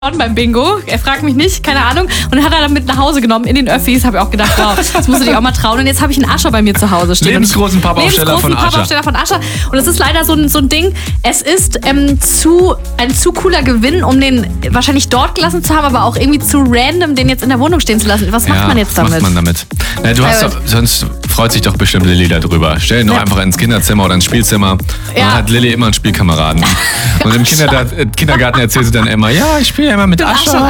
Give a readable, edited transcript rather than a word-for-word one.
beim Bingo. Er fragt mich nicht, keine Ahnung. Und dann hat er dann mit nach Hause genommen in den Öffis. Habe ich auch gedacht, wow, das musst du dich auch mal trauen. Und jetzt habe ich einen Ascher bei mir zu Hause stehen. Lebensgroßen Pappaufsteller von Ascher. Und das ist leider so ein Ding. Es ist ein zu cooler Gewinn, um den wahrscheinlich dort gelassen zu haben, aber auch irgendwie zu random, den jetzt in der Wohnung stehen zu lassen. Was macht man jetzt damit? Was macht man damit? Na, du hast doch, sonst freut sich doch bestimmt Lilly darüber. Stell ihn doch einfach ins Kinderzimmer oder ins Spielzimmer. Dann hat Lilly immer einen Spielkameraden. Und im Kindergarten erzählt sie dann immer, ja, ich spiele ja immer mit Ascher.